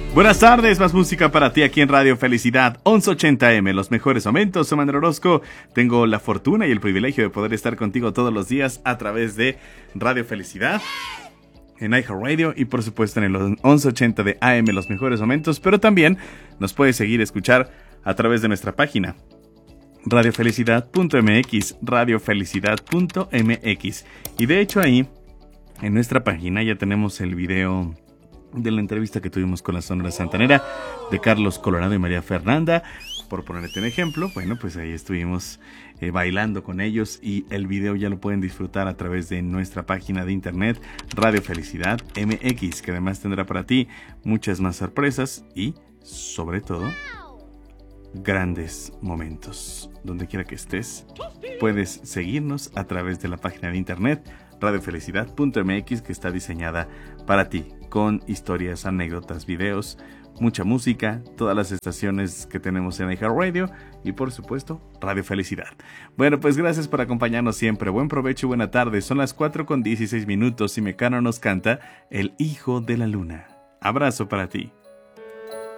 Buenas tardes, más música para ti aquí en Radio Felicidad 1180M, los mejores momentos. Soy Manuel Orozco, tengo la fortuna y el privilegio de poder estar contigo todos los días a través de Radio Felicidad, en iHeartRadio y por supuesto en el 1180 de AM, los mejores momentos, pero también nos puedes seguir escuchar a través de nuestra página radiofelicidad.mx, radiofelicidad.mx, y de hecho ahí en nuestra página ya tenemos el video de la entrevista que tuvimos con la Sonora Santanera de Carlos Colorado y María Fernanda, por ponerte un ejemplo. Bueno, pues ahí estuvimos bailando con ellos y el video ya lo pueden disfrutar a través de nuestra página de internet Radio Felicidad MX, que además tendrá para ti muchas más sorpresas y sobre todo grandes momentos. Donde quiera que estés, puedes seguirnos a través de la página de internet radiofelicidad.mx, que está diseñada para ti, con historias, anécdotas, videos, mucha música, todas las estaciones que tenemos en iHeartRadio y por supuesto Radio Felicidad. Bueno, pues gracias por acompañarnos siempre. Buen provecho y buena tarde. Son las 4:16 y Mecano nos canta El Hijo de la Luna. Abrazo para ti.